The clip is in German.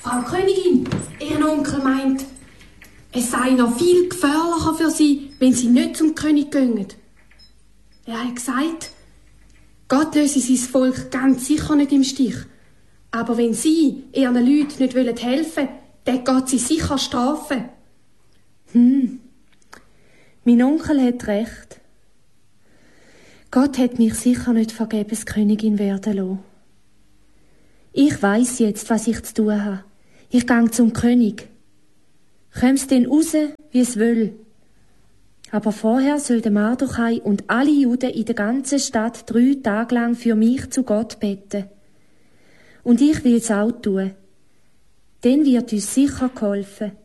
Frau Königin, Ihr Onkel meint, es sei noch viel gefährlicher für Sie, wenn Sie nicht zum König gehen. Er hat gesagt, Gott löse sein Volk ganz sicher nicht im Stich. Aber wenn Sie Ihren Leuten nicht helfen wollen, dann Gott sie sicher strafen. Mein Onkel hat recht. Gott hat mich sicher nicht vergebens Königin werden lassen. Ich weiss jetzt, was ich zu tun habe. Ich gehe zum König. Komm's denn raus, wie es will. Aber vorher soll der Mardochai und alle Juden in der ganzen Stadt 3 Tage lang für mich zu Gott beten. Und ich will es auch tun. Dann wird uns sicher geholfen.